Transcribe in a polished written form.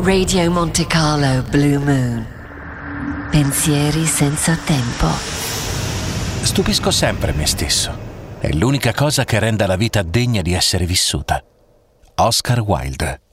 Radio Monte Carlo Blue Moon. Pensieri senza tempo. Stupisco sempre me stesso. È l'unica cosa che renda la vita degna di essere vissuta. Oscar Wilde.